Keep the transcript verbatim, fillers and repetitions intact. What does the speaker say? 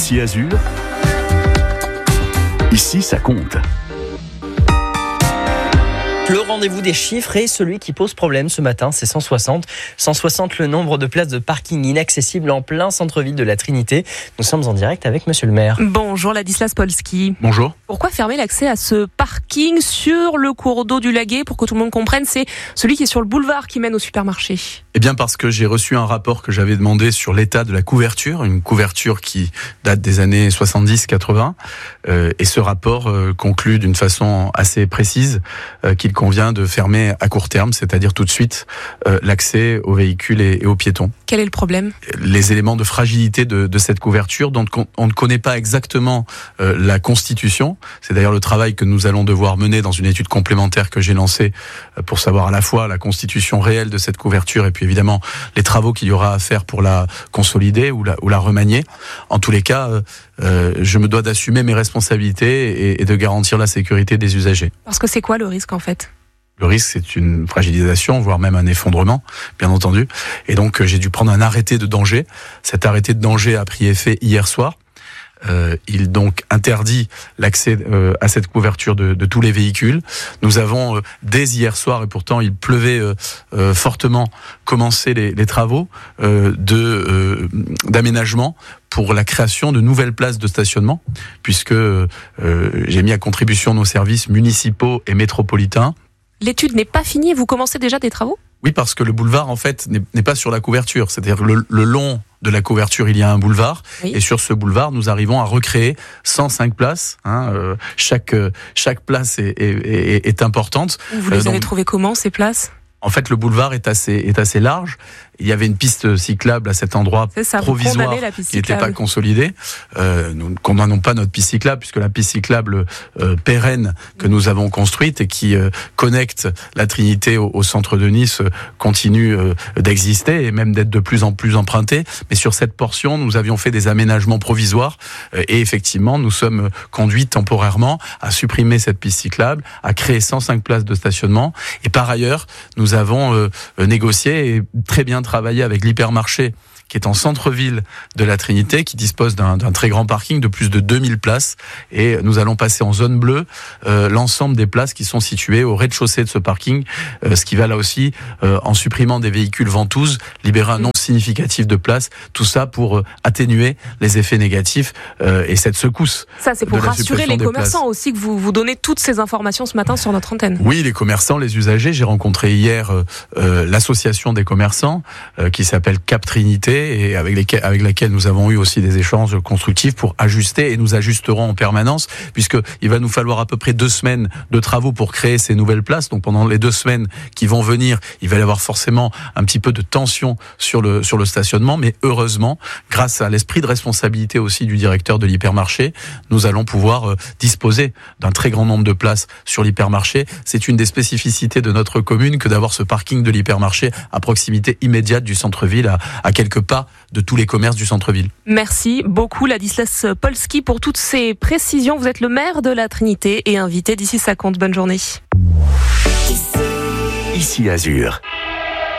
Ici Azur, ici ça compte. Le rendez-vous des chiffres est celui qui pose problème ce matin, c'est cent soixante. cent soixante, le nombre de places de parking inaccessibles en plein centre-ville de la Trinité. Nous sommes en direct avec monsieur le maire. Bonjour Ladislas Polski. Bonjour. Pourquoi fermer l'accès à ce parking sur le cours d'eau du Laguet? Pour que tout le monde comprenne, c'est celui qui est sur le boulevard qui mène au supermarché. Eh bien parce que j'ai reçu un rapport que j'avais demandé sur l'état de la couverture, une couverture qui date des années soixante-dix quatre-vingts. Euh, et ce rapport euh, conclut d'une façon assez précise euh, qu'il convient de fermer à court terme, c'est-à-dire tout de suite, euh, l'accès aux véhicules et, et aux piétons. Quel est le problème ? Les éléments de fragilité de, de cette couverture, dont on ne connaît pas exactement euh, la constitution. C'est d'ailleurs le travail que nous allons devoir mener dans une étude complémentaire que j'ai lancée euh, pour savoir à la fois la constitution réelle de cette couverture et puis évidemment les travaux qu'il y aura à faire pour la consolider ou la, ou la remanier. En tous les cas, euh, euh, je me dois d'assumer mes responsabilités et, et de garantir la sécurité des usagers. Parce que c'est quoi le risque en fait ? Le risque, c'est une fragilisation, voire même un effondrement, bien entendu. Et donc, j'ai dû prendre un arrêté de danger. Cet arrêté de danger a pris effet hier soir. Euh, il donc interdit l'accès euh, à cette couverture de, de tous les véhicules. Nous avons, euh, dès hier soir, et pourtant il pleuvait euh, euh, fortement, commencé les, les travaux euh, de, euh, d'aménagement pour la création de nouvelles places de stationnement, puisque euh, j'ai mis à contribution nos services municipaux et métropolitains. L'étude n'est pas finie, vous commencez déjà des travaux ? Oui, parce que le boulevard, en fait, n'est, n'est pas sur la couverture. C'est-à-dire le, le long de la couverture, il y a un boulevard. Oui. Et sur ce boulevard, nous arrivons à recréer cent cinq places. Hein, euh, chaque, euh, chaque place est, est, est, est importante. Vous les euh, donc, avez trouvées comment, ces places ? En fait, le boulevard est assez, est assez large. Il y avait une piste cyclable à cet endroit ça, provisoire qui n'était pas consolidée. Euh, nous ne condamnons pas notre piste cyclable puisque la piste cyclable euh, pérenne que nous avons construite et qui euh, connecte la Trinité au, au centre de Nice euh, continue euh, d'exister et même d'être de plus en plus empruntée. Mais sur cette portion, nous avions fait des aménagements provisoires euh, et effectivement, nous sommes conduits temporairement à supprimer cette piste cyclable, à créer cent cinq places de stationnement. Et par ailleurs, nous avons euh, négocié et très bien travailler avec l'hypermarché qui est en centre-ville de la Trinité, qui dispose d'un, d'un très grand parking de plus de deux mille places. Et nous allons passer en zone bleue euh, l'ensemble des places qui sont situées au rez-de-chaussée de ce parking, euh, ce qui va là aussi, euh, en supprimant des véhicules ventouses, libérer un nombre significatif de places. Tout ça pour euh, atténuer les effets négatifs euh, et cette secousse. Ça, c'est pour rassurer les commerçants places. Aussi que vous vous donnez toutes ces informations ce matin sur notre antenne. Oui, les commerçants, les usagers. J'ai rencontré hier euh, euh, l'association des commerçants euh, qui s'appelle Cap Trinité, et avec, lesquels, avec laquelle nous avons eu aussi des échanges constructifs pour ajuster, et nous ajusterons en permanence, puisqu'il va nous falloir à peu près deux semaines de travaux pour créer ces nouvelles places. Donc pendant les deux semaines qui vont venir, il va y avoir forcément un petit peu de tension sur le, sur le stationnement, mais heureusement, grâce à l'esprit de responsabilité aussi du directeur de l'hypermarché, nous allons pouvoir euh, disposer d'un très grand nombre de places sur l'hypermarché. C'est une des spécificités de notre commune que d'avoir ce parking de l'hypermarché à proximité immédiate du centre-ville, à, à quelques pas de tous les commerces du centre-ville. Merci beaucoup Ladislas Polski pour toutes ces précisions. Vous êtes le maire de la Trinité et invité d'Ici ça compte. Bonne journée. Ici Azur.